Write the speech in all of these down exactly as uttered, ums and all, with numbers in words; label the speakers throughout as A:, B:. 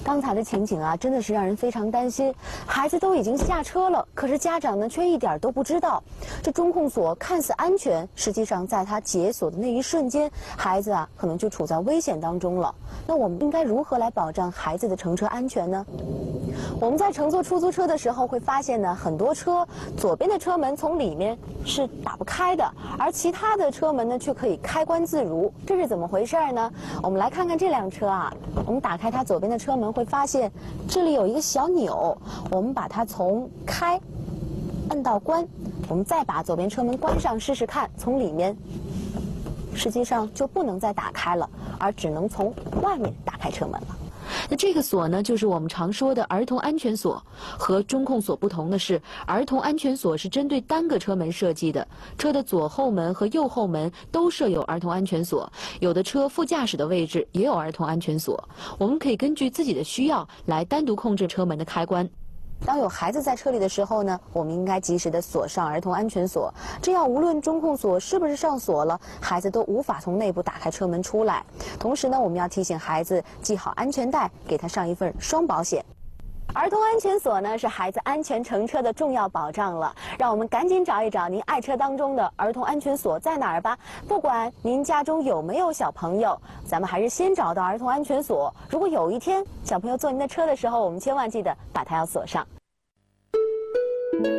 A: 刚才的情景啊，真的是让人非常担心。孩子都已经下车了，可是家长呢却一点都不知道。这中控锁看似安全，实际上在它解锁的那一瞬间，孩子啊可能就处在危险当中了。那我们应该如何来保障孩子的乘车安全呢？我们在乘坐出租车的时候会发现呢，很多车左边的车门从里面是打不开的，而其他的车门呢却可以开关自如，这是怎么回事呢？我们来看看这辆车啊，我们打开它左边的车门，会发现这里有一个小钮，我们把它从开按到关，我们再把左边车门关上试试看，从里面实际上就不能再打开了，而只能从外面打开车门了。那这个锁呢，就是我们常说的儿童安全锁。和中控锁不同的是，儿童安全锁是针对单个车门设计的，车的左后门和右后门都设有儿童安全锁，有的车副驾驶的位置也有儿童安全锁。我们可以根据自己的需要来单独控制车门的开关。当有孩子在车里的时候呢，我们应该及时的锁上儿童安全锁，这样无论中控锁是不是上锁了，孩子都无法从内部打开车门出来。同时呢，我们要提醒孩子系好安全带，给他上一份双保险。儿童安全锁呢，是孩子安全乘车的重要保障了。让我们赶紧找一找您爱车当中的儿童安全锁在哪儿吧。不管您家中有没有小朋友，咱们还是先找到儿童安全锁。如果有一天小朋友坐您的车的时候，我们千万记得把它要锁上。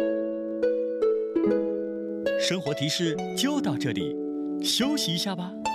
B: 生活提示就到这里，休息一下吧。